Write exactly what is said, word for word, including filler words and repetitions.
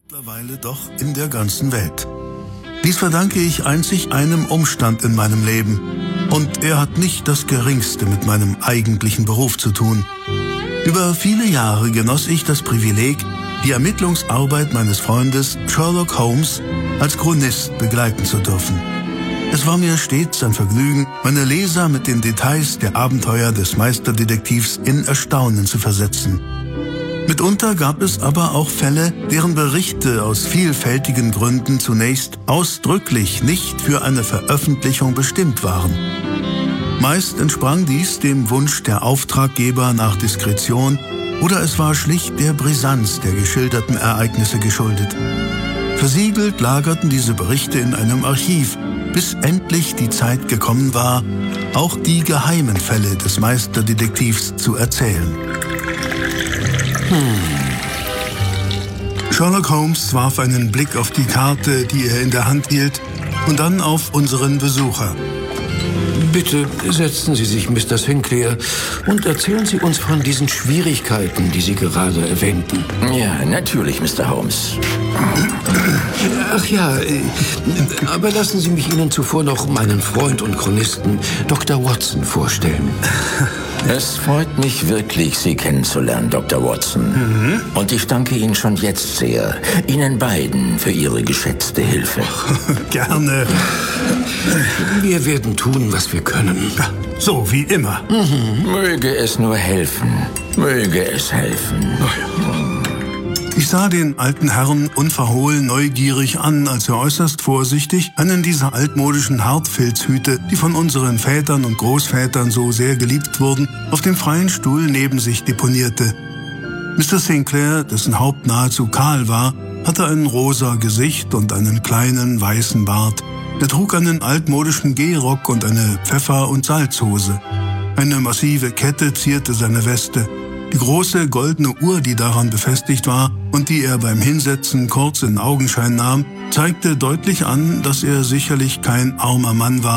Mittlerweile doch in der ganzen Welt. Dies verdanke ich einzig einem Umstand in meinem Leben. Und er hat nicht das Geringste mit meinem eigentlichen Beruf zu tun. Über viele Jahre genoss ich das Privileg, die Ermittlungsarbeit meines Freundes Sherlock Holmes als Chronist begleiten zu dürfen. Es war mir stets ein Vergnügen, meine Leser mit den Details der Abenteuer des Meisterdetektivs in Erstaunen zu versetzen. Mitunter gab es aber auch Fälle, deren Berichte aus vielfältigen Gründen zunächst ausdrücklich nicht für eine Veröffentlichung bestimmt waren. Meist entsprang dies dem Wunsch der Auftraggeber nach Diskretion oder es war schlicht der Brisanz der geschilderten Ereignisse geschuldet. Versiegelt lagerten diese Berichte in einem Archiv, bis endlich die Zeit gekommen war, auch die geheimen Fälle des Meisterdetektivs zu erzählen. Hm. Sherlock Holmes warf einen Blick auf die Karte, die er in der Hand hielt, und dann auf unseren Besucher. Bitte setzen Sie sich, Mister Sinclair, und erzählen Sie uns von diesen Schwierigkeiten, die Sie gerade erwähnten. Ja, natürlich, Mister Holmes. Ach ja, aber lassen Sie mich Ihnen zuvor noch meinen Freund und Chronisten Doktor Watson vorstellen. Es freut mich wirklich, Sie kennenzulernen, Doktor Watson. Mhm. Und ich danke Ihnen schon jetzt sehr, Ihnen beiden, für Ihre geschätzte Hilfe. Gerne. Wir werden tun, was wir können. So wie immer. Mhm. Möge es nur helfen. Möge es helfen. Oh ja. Ich sah den alten Herrn unverhohlen neugierig an, als er äußerst vorsichtig einen dieser altmodischen Hartfilzhüte, die von unseren Vätern und Großvätern so sehr geliebt wurden, auf dem freien Stuhl neben sich deponierte. Mister Sinclair, dessen Haupt nahezu kahl war, hatte ein rosa Gesicht und einen kleinen weißen Bart. Er trug einen altmodischen Gehrock und eine Pfeffer- und Salzhose. Eine massive Kette zierte seine Weste. Die große goldene Uhr, die daran befestigt war und die er beim Hinsetzen kurz in Augenschein nahm, zeigte deutlich an, dass er sicherlich kein armer Mann war,